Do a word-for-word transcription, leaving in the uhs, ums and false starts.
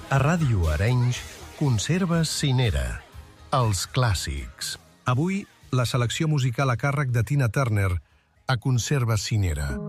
A Ràdio Arenys, Conserves Cinera. Els clàssics. Avui, la selecció musical a càrrec de Tina Turner a Conserves Cinera.